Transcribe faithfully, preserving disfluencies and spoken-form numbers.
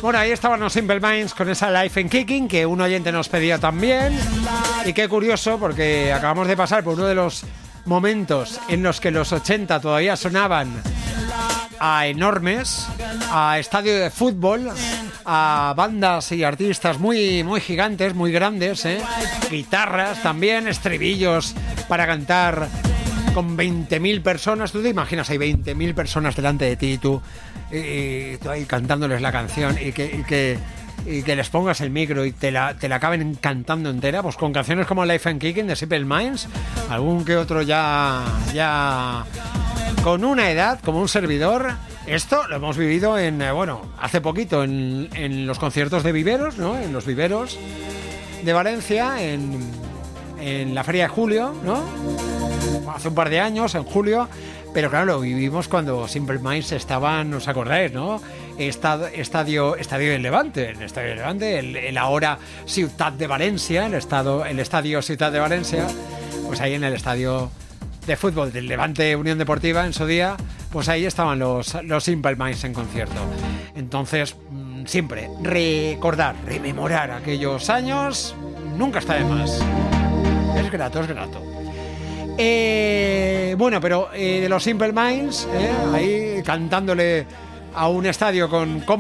Bueno, ahí estaban los Simple Minds con esa Life and Kicking que un oyente nos pedía también. Y qué curioso, porque acabamos de pasar por uno de los momentos en los que los ochenta todavía sonaban a enormes, a estadio de fútbol, a bandas y artistas muy, muy gigantes, muy grandes, ¿eh? Guitarras también, estribillos para cantar con veinte mil personas. Tú te imaginas, hay veinte mil personas delante de ti y tú, y, y tú ahí cantándoles la canción y que, y que, y que les pongas el micro y te la, te la acaben cantando entera, pues con canciones como Life and Kicking de Simple Minds, algún que otro ya, ya con una edad, como un servidor. Esto lo hemos vivido en, eh, bueno, hace poquito en, en los conciertos de Viveros, ¿no? En los Viveros de Valencia, en, en la Feria de Julio, ¿no? Hace un par de años, en julio, pero claro, lo vivimos cuando Simple Minds estaban, ¿os acordáis, no? Estadio, estadio, estadio del Levante, el Estadio del Levante, el, el ahora Ciutat de Valencia, el, estado, el Estadio Ciutat de Valencia, pues ahí en el estadio de fútbol del Levante Unión Deportiva en su día, pues ahí estaban los, los Simple Minds en concierto. Entonces, mmm, siempre recordar, rememorar aquellos años, nunca está de más. Es grato, es grato. Eh, bueno, pero eh, de los Simple Minds, eh, ahí cantándole a un estadio con...